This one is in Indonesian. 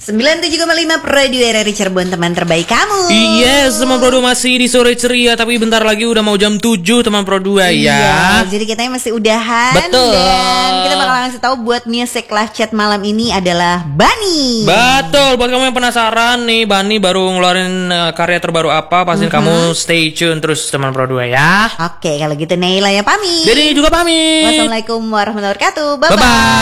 97,5 Pro 2 RRI Cirebon, teman terbaik kamu. Yes, teman Pro 2 masih di sore ceria, tapi bentar lagi udah mau jam 7 teman Pro 2 ya. Iya, jadi kita masih udahan. Betul. Dan kita bakal ngasih tahu buat music live chat malam ini adalah Bani. Betul, buat kamu yang penasaran nih, Bani baru ngeluarin karya terbaru apa, pastiin kamu stay tune terus teman Pro 2 ya. Oke, kalau gitu Naila ya pamit. Jadi juga pamit. Wassalamualaikum warahmatullahi wabarakatuh. Bye-bye. Bye-bye.